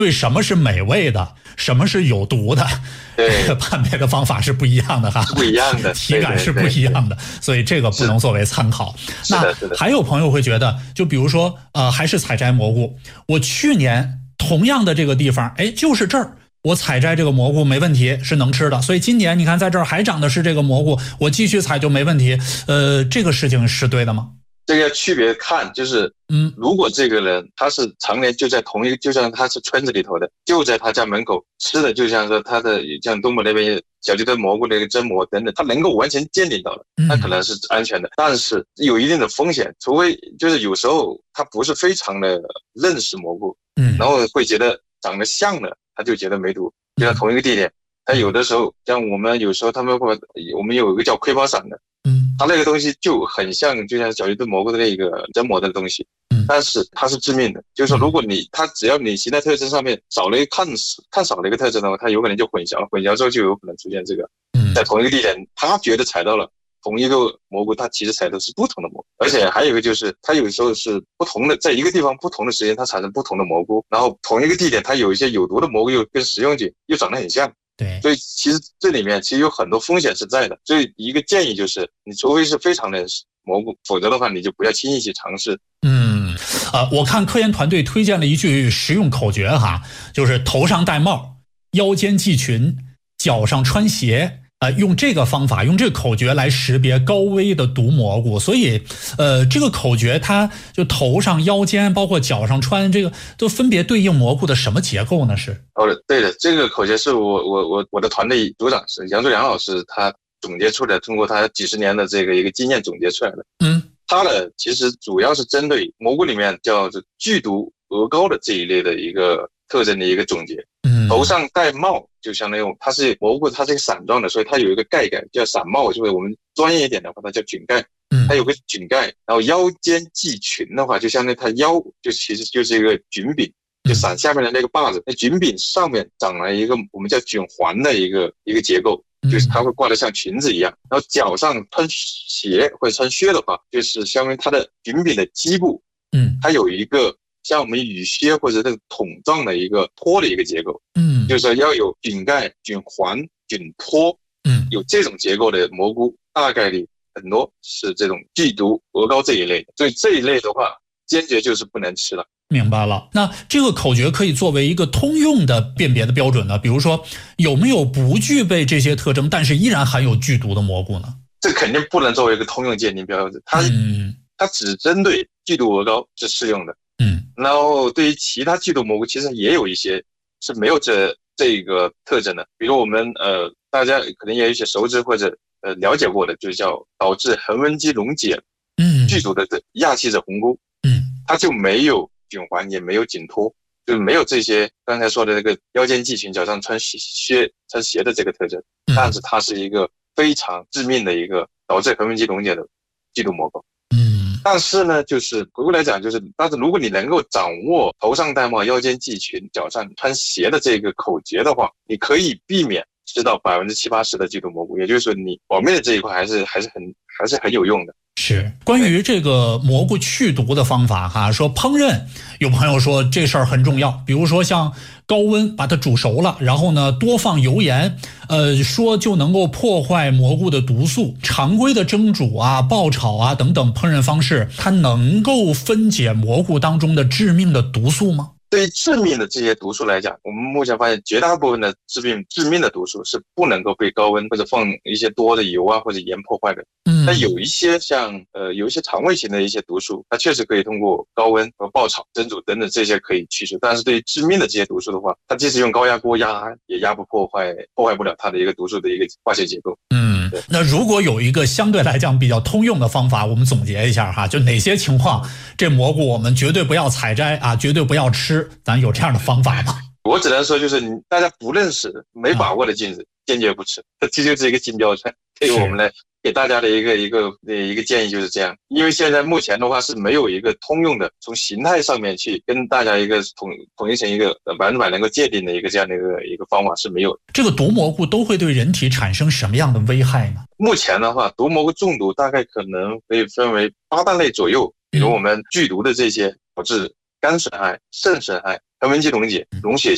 对什么是美味的，什么是有毒的，这个判别的方法是不一样的哈， 是不一样的， 体感是不一样的，所以这个不能作为参考。那还有朋友会觉得，就比如说还是采摘蘑菇，我去年同样的这个地方，哎，就是这儿。我采摘这个蘑菇没问题，是能吃的，所以今年你看在这儿还长的是这个蘑菇，我继续采就没问题。这个事情是对的吗？ 这个要区别看，就是如果这个人他是常年就在同一个，就像他是村子里头的，就在他家门口吃的，就像说他的像东北那边小鸡墩蘑菇那个榛蘑等等，他能够完全鉴定到的，那可能是安全的，但是有一定的风险，除非就是有时候他不是非常的认识蘑菇，然后会觉得长得像的。他就觉得没毒，就像同一个地点，他有的时候像我们有时候他们会，我们有一个叫葵花伞的，它那个东西就很像，就像小鸡墩蘑菇的那个榛蘑的东西，但是它是致命的，就是说如果它只要你形态特征上面少了看少了一个特征的话，它有可能就混淆了，混淆之后就有可能出现这个，在同一个地点，他觉得采到了同一个蘑菇，它其实采的是不同的蘑菇，而且还有一个就是它有时候是不同的，在一个地方不同的时间它产生不同的蘑菇，然后同一个地点它有一些有毒的蘑菇又跟食用菌又长得很像， 对， 所以其实这里面其实有很多风险是在的，所以一个建议就是你除非是非常的蘑菇，否则的话你就不要轻易去尝试。 我看科研团队推荐了一句实用口诀哈，就是头上戴帽，腰间系裙，脚上穿鞋。用这个方法，用这个口诀来识别高危的毒蘑菇，所以，这个口诀它就头上、腰间，包括脚上穿这个，都分别对应蘑菇的什么结构呢？是？ 对的，这个口诀是我的团队组长是杨柱良老师，他总结出来，通过他几十年的这个一个经验总结出来的。他呢其实主要是针对蘑菇里面叫做剧毒鹅膏的这一类的一个特征的一个总结。头上戴帽就相当于它是蘑菇，它是一个伞状的，所以它有一个盖叫伞帽，就是我们专业一点的话它叫菌盖，它有个菌盖。然后腰间系裙的话，就相当于它腰就其实就是一个菌柄，就伞下面的那个把子，那菌柄上面长了一个我们叫菌环的一个结构，就是它会挂得像裙子一样。然后脚上穿鞋或者穿靴的话，就是相当于它的菌柄的基部，它有一个像我们雨靴或者那个筒状的一个托的一个结构，就是说要有菌盖、菌环、菌托，有这种结构的蘑菇，大概率很多是这种剧毒鹅膏这一类的，所以这一类的话，坚决就是不能吃了。 明白了，那这个口诀可以作为一个通用的辨别的标准呢？比如说，有没有不具备这些特征，但是依然含有剧毒的蘑菇呢？ 这肯定不能作为一个通用鉴定标准，它只针对剧毒鹅膏是适用的。然后对于其他剧毒蘑菇，其实也有一些是没有这个特征的，比如我们大家可能也有一些熟知或者了解过的，就叫导致横纹肌溶解剧毒的亚细者红菇，它就没有菌环，也没有菌托，就没有这些刚才说的那个腰间系裙、脚上穿鞋的这个特征，但是它是一个非常致命的一个导致横纹肌溶解的剧毒蘑菇。但是呢，就是回过来讲，但是如果你能够掌握头上戴帽、腰间系裙、脚上穿鞋的这个口诀的话，你可以避免吃到70-80%的剧毒蘑菇，也就是说你保命的这一块还是很有用的。 是关于这个蘑菇去毒的方法哈，说烹饪，有朋友说这事儿很重要，比如说像高温把它煮熟了，然后呢多放油盐，说就能够破坏蘑菇的毒素。常规的蒸煮啊、爆炒啊等等烹饪方式，它能够分解蘑菇当中的致命的毒素吗？ 对于致命的这些毒素来讲，我们目前发现绝大部分的致命的毒素是不能够被高温或者放一些多的油啊或者盐破坏的。但有一些像有一些肠胃型的一些毒素，它确实可以通过高温和爆炒、蒸煮等等这些可以去除。但是对于致命的这些毒素的话，它即使用高压锅压也压不破坏不了它的一个毒素的一个化学结构。 那如果有一个相对来讲比较通用的方法，我们总结一下哈，就哪些情况这蘑菇我们绝对不要采摘啊，绝对不要吃，咱有这样的方法吗？ 我只能说就是大家不认识没把握的菌子，坚决不吃，这就是一个金标准。对于我们来给大家的一个建议就是这样，因为现在目前的话是没有一个通用的从形态上面去跟大家一个统一成一个100%能够界定的一个这样的一个方法是没有的。 这个毒蘑菇都会对人体产生什么样的危害呢？ 目前的话，毒蘑菇中毒大概可能可以分为8大类左右，比如我们剧毒的这些导致肝损害、肾损害、横纹肌溶解、溶血